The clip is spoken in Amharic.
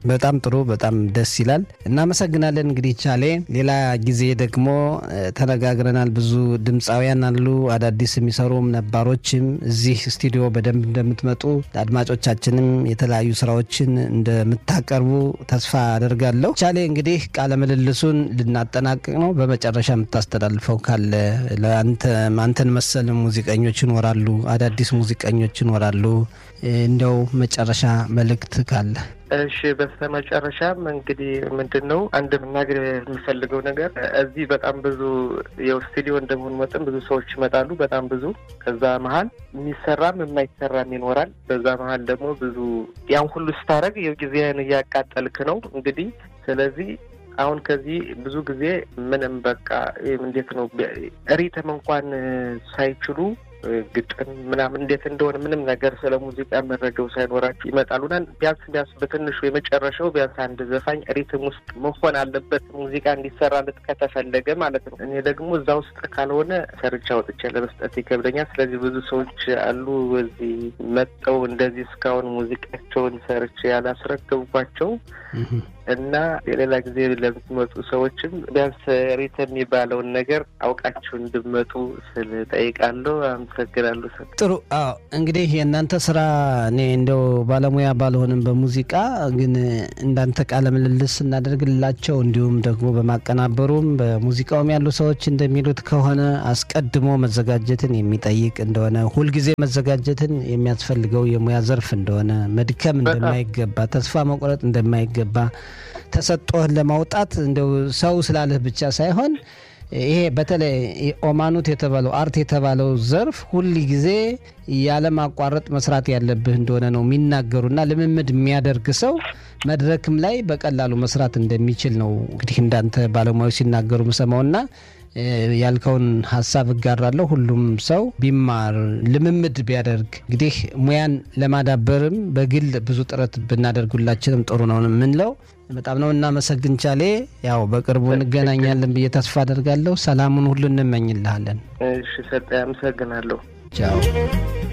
በጣም ጥሩ በጣም ደስ ይላል እናመሰግናለን እንግዲህ ቻሌ ሌላ ጊዜ ደግሞ ተነጋግረናል ብዙ ድምጻውያን አሉ አዳዲስ የሚሰሩም ነባሮችም እዚህ ስቱዲዮ በደንብ እንደምትመጡ ለአድማጮቻችንም የተለያዩ ስራዎችን እንደምታቀርቡ ተስፋ አደርጋለሁ ቻሌ እንግዲህ ቃለ ምልልሱን ልናጠናቅቅ ነው በመጨረሻ የምታስተላልፈው ካለ ለአንተን መሰል ሙዚቀኞች ይኖራሉ አዳዲስ ሙዚቀኞች ይኖራሉ እንደው መጨረሻ መልእክት ካለ እሺ በስተመጨረሻም እንግዲህ ምንድነው አንድ መናገር የምፈልገው ነገር እዚህ በጣም ብዙ የስቱዲዮ እንደሆነ መጠን ብዙ ሰዎች ይመጣሉ በጣም ብዙ ከዛ መሃል የሚሰራም የማይሰራም ይኖራል በዛ መሃል ደግሞ ብዙ ያን ሁሉ ስታረግ የጊዜን ያቃጠልክ ነው እንግዲህ ስለዚህ አሁን ከዚህ ብዙ ጊዜ ምንም በቃ እንዴት ነው ሪትም እንኳን ሳይችሉ ግጥም ምናምን እንዴት እንደሆነ ምንም ነገር ስለ ሙዚቃ መረጃው ሳይኖራቸው ይመጣሉና ቢያንስ በትንሹ የመጨረሻው ቢያንስ አንድ ዘፋኝ ሪትም ውስጥ መሆን አለበት ሙዚቃ እንዲሰራለት ከተፈለገ ማለት ነው እኔ ደግሞ እዛ ውስጥ ካልሆነ ሰርቻ ወጥቼ ለመስጠት ይከብደኛል ስለዚህ ብዙ ሰዎች አሉ እዚህ መጣው እንደዚህ እስካሁን ሙዚቃቸውን ሰርቼ ያላስረከብኳቸው እና የሌላ ጊዜ ለምትመጡ ሰዎችም ቢያንስ ሪትም የሚባለውን ነገር አውቃችሁ እንድመጡ ስለጠይቃለሁ አመሰግናለሁ ጥሩ እንግዲህ የእናንተ ስራ እኔ እንደው ባለሙያ ባልሆንም በሙዚቃ ግን እንዳንተ ቃለ ምልልስ እናደርግላቸው እንዲሁም ደግሞ በማቀናበሩም በሙዚቃውም ያሉ ሰዎች እንደሚሉት ከሆነ አስቀድሞ መዘጋጀትን የሚጠይቅ እንደሆነ ሁሉ ጊዜ መዘጋጀትን የሚያስፈልገው የሙያ ዘርፍ እንደሆነ መድከም እንደማይገባ ተስፋ መቁረጥ እንደማይገባ ተሰጥቶህ ለማውጣት እንደው ሰው ስላለህ ብቻ ሳይሆን ይሄ በተለይ ኦማኑት የተባለው አርት የተባለው ዘርፍ ሁሉ ጊዜ ያለ ማቋረጥ መስራት ያለብህ እንደሆነ ነው የሚናገሩና ልምምድ የሚያደርግ ሰው መድረክም ላይ በቀላሉ መስራት እንደሚችል ነው እንግዲህ እንዳንተ ባለሙያዎች ሲናገሩ መሰማውና ያልከውን ሐሳብ እጋራለሁ ሁሉም ሰው ቢማር ልምምድ ቢያደርግ እንግዲህ ሙያን ለማዳበርም በግል ብዙ ጥረት ብናደርጉላችንም ጥሩ ነው ምንለው በጣም ነው እናመሰግን ቻሌ ያው በቅርቡ እንገናኛለን ብዬ ተስፋ አደርጋለሁ ሰላሙን ሁሉ እንመኝልሃለን እሺ ሰጣ አመሰግናለሁ ቻው